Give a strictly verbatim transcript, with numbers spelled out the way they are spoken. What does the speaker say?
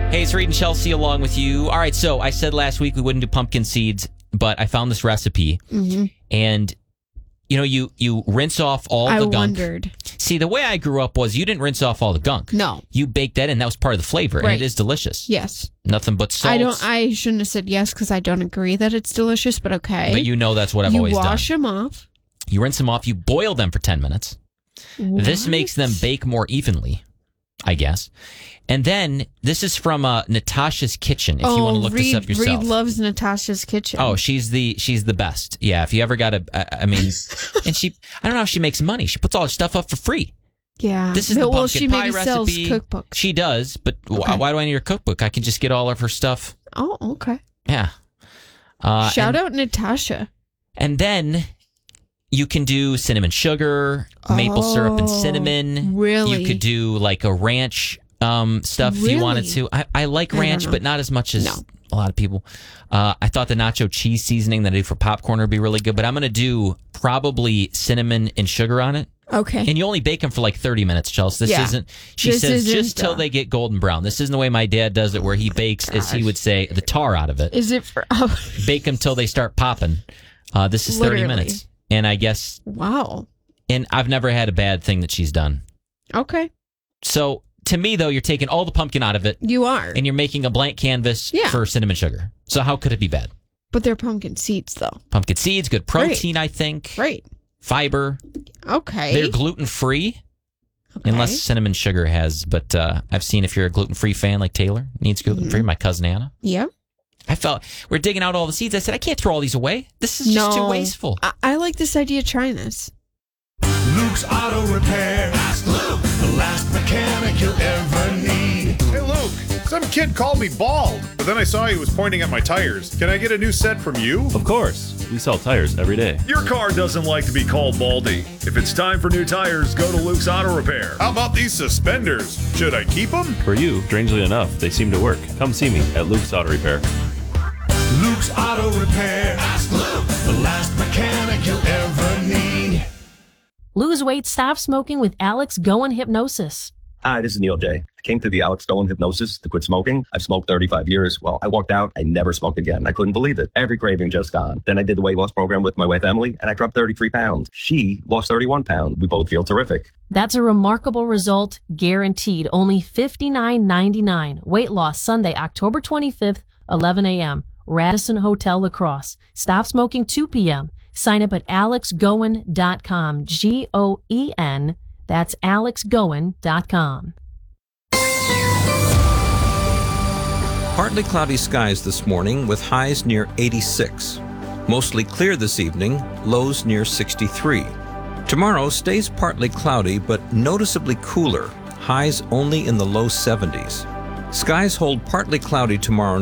Hey, it's Reed and Chelsea along with you. All right, so I said last week we wouldn't do pumpkin seeds, but I found this recipe. Mm-hmm. And, you know, you, you rinse off all I the gunk. wondered. See, the way I grew up was you didn't rinse off all the gunk. No. You baked that in. That was part of the flavor, Right. and it is delicious. Yes. Nothing but salt. I don't. I shouldn't have said yes because I don't agree that it's delicious, but okay. But you know that's what I've you always done. You wash them off. You rinse them off. You boil them for ten minutes. What? This makes them bake more evenly, I guess. And then, this is from uh, Natasha's Kitchen, if oh, you want to look Reed, this up yourself. Reed loves Natasha's Kitchen. Oh, she's the she's the best. Yeah, if you ever got a, I, I mean, and she, I don't know how she makes money. She puts all her stuff up for free. Yeah. This is but, the well, pumpkin she pie maybe recipe. sells cookbooks. She does, but Okay. why, why do I need her cookbook? I can just get all of her stuff. Oh, okay. Yeah. Uh, Shout and, out Natasha. And then you can do cinnamon sugar, maple Oh, syrup and cinnamon. really? You could do like a ranch um, stuff if you wanted Really? to. I, I like I ranch, don't know. but not as much as No. a lot of people. Uh, I thought the nacho cheese seasoning that I do for popcorn would be really good, but I'm going to do probably cinnamon and sugar on it. Okay. And you only bake them for like thirty minutes, Chelsea. This Yeah. isn't, she This says, isn't, just till uh, they get golden brown. This isn't the way my dad does it, where he bakes, as he Gosh. would say, the tar out of it. Is it for... Oh, Bake them till they start popping. Uh, this is thirty Literally. minutes. And I guess, wow. and I've never had a bad thing that she's done. Okay. So to me, though, you're taking all the pumpkin out of it You are. and you're making a blank canvas Yeah. for cinnamon sugar. So how could it be bad? But they're pumpkin seeds, though. Pumpkin seeds, good protein, I think. Right. Fiber. Okay. They're gluten-free. okay. Unless cinnamon sugar has, but uh, I've seen if you're a gluten-free fan like Taylor, needs gluten-free, Mm-hmm. my cousin Anna. Yeah. I felt, we're digging out all the seeds. I said, I can't throw all these away. This is just No. too wasteful. I, I like this idea of trying this. Luke's Auto Repair. Ask Luke, the last mechanic you'll ever need. Hey, Luke, some kid called me bald, but then I saw he was pointing at my tires. Can I get a new set from you? Of course. We sell tires every day. Your car doesn't like to be called baldy. If it's time for new tires, go to Luke's Auto Repair. How about these suspenders? Should I keep them? For you, strangely enough, they seem to work. Come see me at Luke's Auto Repair. Luke's Auto Repair. Ask Luke, the last mechanic you'll ever need. Lose weight, stop smoking with Alex Goen Hypnosis. Hi, this is Neil J. I came to the Alex Goen Hypnosis to quit smoking. I've smoked thirty-five years. Well, I walked out. I never smoked again. I couldn't believe it. Every craving just gone. Then I did the weight loss program with my wife, Emily, and I dropped thirty-three pounds. She lost thirty-one pounds. We both feel terrific. That's a remarkable result, guaranteed. Only fifty-nine ninety-nine. Weight loss Sunday, October twenty-fifth, eleven a.m. Radisson Hotel La Crosse. Stop smoking two p.m. Sign up at alex goen dot com. G O E N. That's alex goen dot com. Partly cloudy skies this morning with highs near eighty-six. Mostly clear this evening, lows near sixty-three. Tomorrow stays partly cloudy but noticeably cooler, highs only in the low seventies. Skies hold partly cloudy tomorrow